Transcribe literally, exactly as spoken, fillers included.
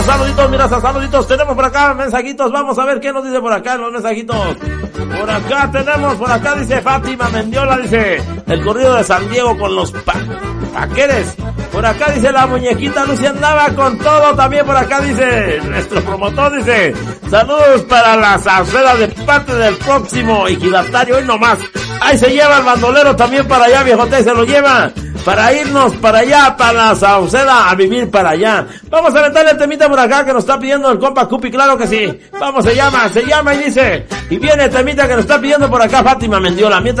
Saluditos, mira, saluditos, tenemos por acá mensajitos, vamos a ver qué nos dice por acá en los mensajitos. Por acá tenemos, por acá dice Fátima Mendiola, dice, el corrido de San Diego con los pa paqueres. Por acá dice la muñequita Lucy andaba con todo, también por acá dice, nuestro promotor dice, saludos para la Sauceda de parte del próximo ejidatario, hoy nomás. Ahí se lleva el bandolero también para allá, viejote, se lo lleva. Para irnos para allá, para la Sauceda, a vivir para allá. Vamos a aventarle el temita por acá que nos está pidiendo el compa Cupi, claro que sí. Vamos, se llama, se llama y dice, y viene el temita que nos está pidiendo por acá Fátima Mendiola. Mientras